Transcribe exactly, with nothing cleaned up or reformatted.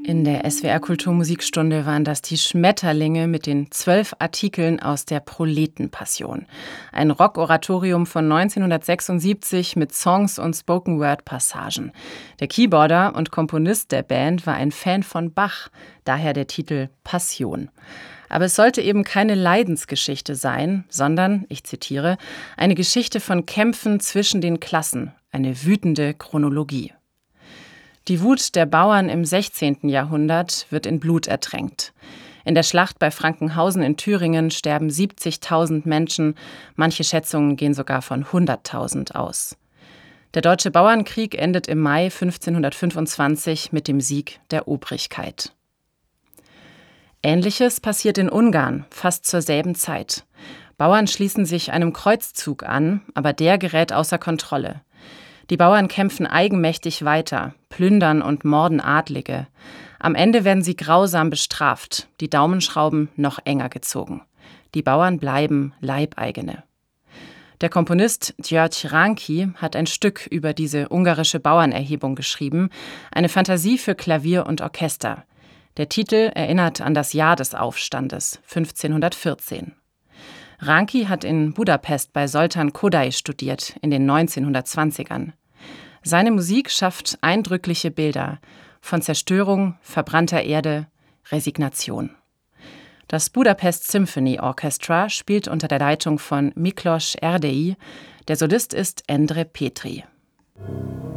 In der S W R-Kulturmusikstunde waren das die Schmetterlinge mit den zwölf Artikeln aus der Proletenpassion. Ein Rock-Oratorium von neunzehnhundertsechsundsiebzig mit Songs und Spoken-Word-Passagen. Der Keyboarder und Komponist der Band war ein Fan von Bach, daher der Titel Passion. Aber es sollte eben keine Leidensgeschichte sein, sondern, ich zitiere, eine Geschichte von Kämpfen zwischen den Klassen, eine wütende Chronologie. Die Wut der Bauern im sechzehnten Jahrhundert wird in Blut ertränkt. In der Schlacht bei Frankenhausen in Thüringen sterben siebzigtausend Menschen, manche Schätzungen gehen sogar von hunderttausend aus. Der Deutsche Bauernkrieg endet im Mai fünfzehnhundertfünfundzwanzig mit dem Sieg der Obrigkeit. Ähnliches passiert in Ungarn, fast zur selben Zeit. Bauern schließen sich einem Kreuzzug an, aber der gerät außer Kontrolle. Die Bauern kämpfen eigenmächtig weiter, plündern und morden Adlige. Am Ende werden sie grausam bestraft, die Daumenschrauben noch enger gezogen. Die Bauern bleiben Leibeigene. Der Komponist György Ránki hat ein Stück über diese ungarische Bauernerhebung geschrieben, eine Fantasie für Klavier und Orchester. Der Titel erinnert an das Jahr des Aufstandes, fünfzehnhundertvierzehn. Ránki hat in Budapest bei Zoltán Kodály studiert, in den neunzehnhundertzwanzigern. Seine Musik schafft eindrückliche Bilder von Zerstörung, verbrannter Erde, Resignation. Das Budapest Symphony Orchestra spielt unter der Leitung von Miklos Erdei. Der Solist ist Endre Petri.